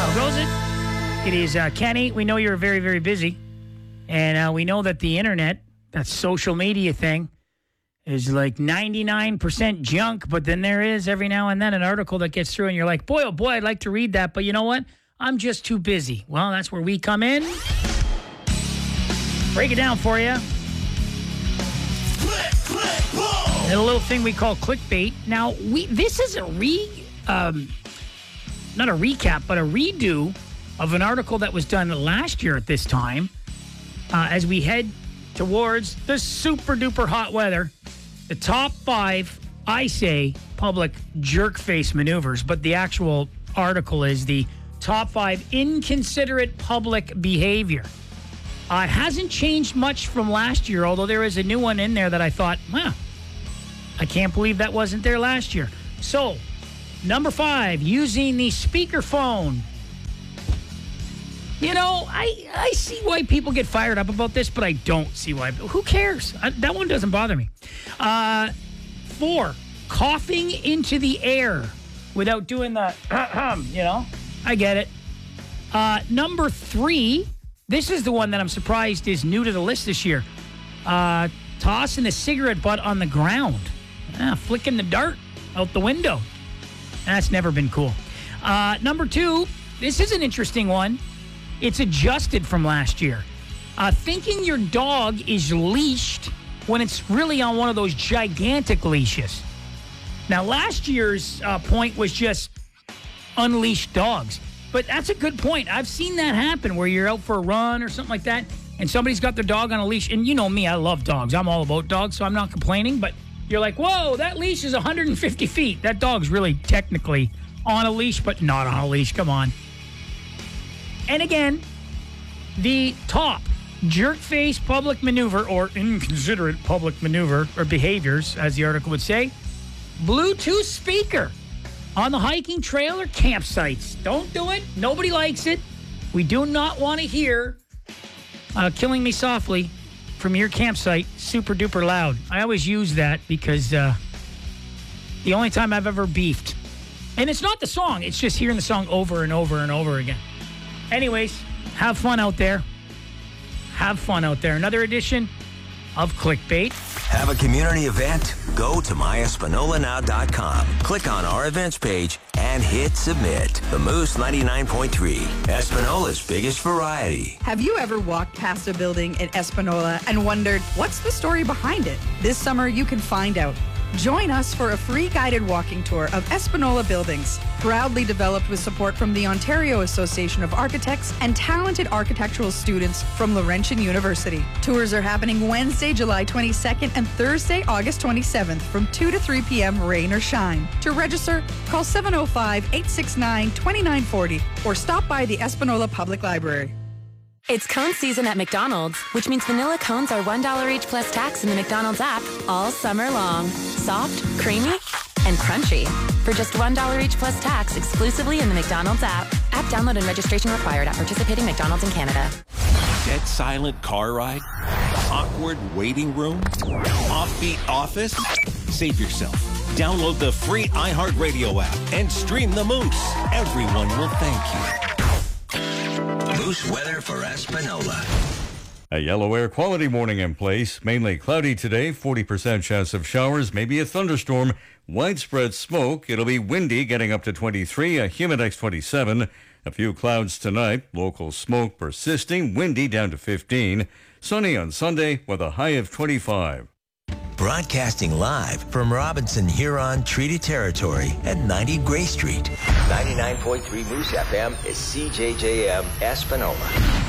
How goes it? It is Kenny. We know you're very, very busy. And we know that the internet, that social media thing, is like 99% junk. But then there is every now and then an article that gets through and you're like, boy, oh boy, I'd like to read that. But you know what? I'm just too busy. Well, that's where we come in. Break it down for you. And a little thing we call clickbait. Now, this is a not a recap, but a redo of an article that was done last year at this time as we head towards the super duper hot weather. The top 5, I say, public jerk face maneuvers, but the actual article is the top 5 inconsiderate public behavior. It hasn't changed much from last year, although there is a new one in there that I thought, I can't believe that wasn't there last year. So, number 5, using the speakerphone. You know, I see why people get fired up about this, but I don't see why. Who cares? That one doesn't bother me. 4, coughing into the air without doing the, I get it. Number 3, this is the one that I'm surprised is new to the list this year. Tossing a cigarette butt on the ground. Flicking the dart out the window. That's never been cool. Number 2, this is an interesting one. It's adjusted from last year. Thinking your dog is leashed when it's really on one of those gigantic leashes. Now, last year's point was just unleashed dogs. But that's a good point. I've seen that happen where you're out for a run or something like that, and somebody's got their dog on a leash. And you know me, I love dogs. I'm all about dogs, so I'm not complaining. But you're like, whoa, that leash is 150 feet. That dog's really technically on a leash, but not on a leash. Come on. And again, the top jerk face public maneuver or inconsiderate public maneuver or behaviors, as the article would say, Bluetooth speaker on the hiking trail or campsites. Don't do it. Nobody likes it. We do not want to hear Killing Me Softly from your campsite super duper loud. I always use that because the only time I've ever beefed. And it's not the song. It's just hearing the song over and over and over again. Anyways, have fun out there. Have fun out there. Another edition of Clickbait. Have a community event? Go to myespinolanow.com. Click on our events page and hit submit. The Moose 99.3, Espinola's biggest variety. Have you ever walked past a building in Espinola and wondered, what's the story behind it? This summer, you can find out. Join us for a free guided walking tour of Espinola buildings, proudly developed with support from the Ontario Association of Architects and talented architectural students from Laurentian University. Tours are happening Wednesday, July 22nd and Thursday, August 27th from 2 to 3 p.m. rain or shine. To register, call 705-869-2940 or stop by the Espinola Public Library. It's cone season at McDonald's, which means vanilla cones are $1 each plus tax in the McDonald's app all summer long. Soft, creamy, and crunchy. For just $1 each plus tax exclusively in the McDonald's app. App download and registration required at participating McDonald's in Canada. Dead silent car ride? Awkward waiting room? Offbeat office? Save yourself. Download the free iHeartRadio app and stream the Moose. Everyone will thank you. Moose weather for Espinola. A yellow air quality warning in place. Mainly cloudy today, 40% chance of showers, maybe a thunderstorm. Widespread smoke. It'll be windy, getting up to 23, a Humidex 27. A few clouds tonight. Local smoke persisting, windy down to 15. Sunny on Sunday with a high of 25. Broadcasting live from Robinson Huron Treaty Territory at 90 Gray Street. 99.3 Moose FM is CJJM Espinola.